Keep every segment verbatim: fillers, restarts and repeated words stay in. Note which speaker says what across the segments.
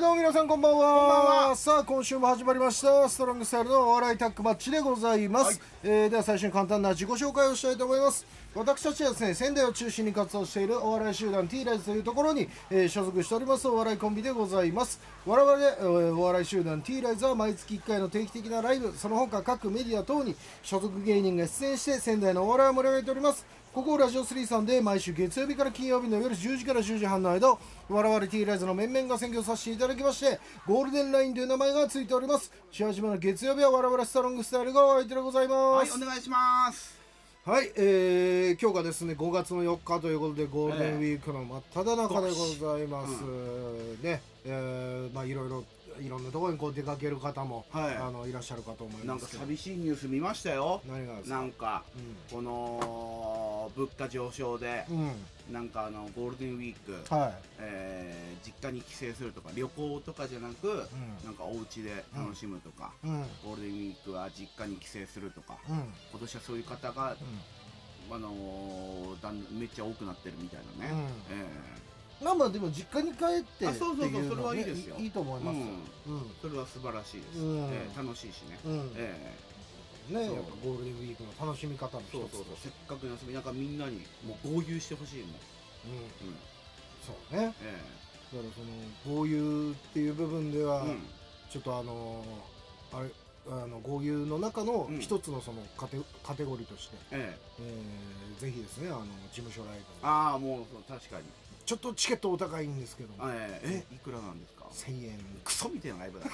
Speaker 1: どうも皆さんこんばんは。
Speaker 2: こんばんは。
Speaker 1: さあ今週も始まりましたストロングスタイルのお笑いタッグマッチでございます、はい。えー、では最初に簡単な自己紹介をしたいと思います。私たちはですね、仙台を中心に活動しているお笑い集団 T ライズというところに、えー、所属しておりますお笑いコンビでございます。我々、えー、お笑い集団 T ライズは毎月いっかいの定期的なライブ、その他各メディア等に所属芸人が出演して仙台のお笑いを盛り上げております。ここラジオスリーさんで毎週月曜日から金曜日の夜じゅうじからじゅうじはんの間、我々 T ライズの面々が選挙させていただきまして、ゴールデンラインという名前がついております。しあじまの月曜日は我々ストロングスタイルがお相手でございます。
Speaker 2: はい、お願いします。
Speaker 1: はい、えー、今日がですねごがつのよっかということでゴールデンウィークの真っ只中でございます、うん、ね、えー、まあいろいろいろんなところにこう出かける方も、はい、あのいらっしゃるかと思いますけど、
Speaker 2: なんか寂しいニュース見ましたよ。
Speaker 1: 何がですか？
Speaker 2: なんか、うん、この物価上昇で、うん、なんかあのゴールデンウィーク、はい、えー、実家に帰省するとか旅行とかじゃなく、うん、なんかお家で楽しむとか、うん、ゴールデンウィークは実家に帰省するとか、うん、今年はそういう方が、うん、あのー、だんめっちゃ多くなってるみたいなね、うん、えー
Speaker 1: まあまあでも実家に帰ってって
Speaker 2: そうそうそう、
Speaker 1: いうのは、ね、
Speaker 2: それはいいですよ。
Speaker 1: いいと思います、
Speaker 2: うんうん、それは素晴らしいです、うん、えー、楽しいしね、うん、え
Speaker 1: ー、ね、やっぱゴールデンウィークの楽しみ方の一つ。
Speaker 2: そうそうそう、せっかくの遊びなんかみんなにもう豪遊してほしいもん、うんうん、
Speaker 1: そうね、えー、だからその豪遊っていう部分では、うん、ちょっとあのー、あれあの豪遊の中の一つのそのカテ、うん、カテゴリーとして、えええー、ぜひですねあの事務所ライブ、
Speaker 2: ああもう確かに
Speaker 1: ちょっとチケットお高いんですけど、
Speaker 2: えー、えいくらなんですか？
Speaker 1: せんえん。
Speaker 2: クソみたいなライブだ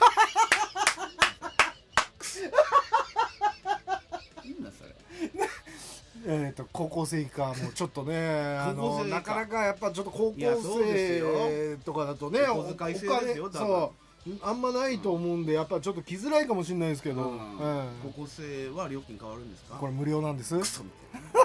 Speaker 2: いいんだそれ
Speaker 1: えっと高校生以下もちょっとねあのなかなかやっぱちょっと高校生とかだとね
Speaker 2: お小遣い制ですよ、
Speaker 1: そうあんまないと思うんで、やっぱちょっと来づらいかもしれないですけど、うん、
Speaker 2: 高校生は料金変わるんですか？
Speaker 1: これ無料なんです。
Speaker 2: クソみたいな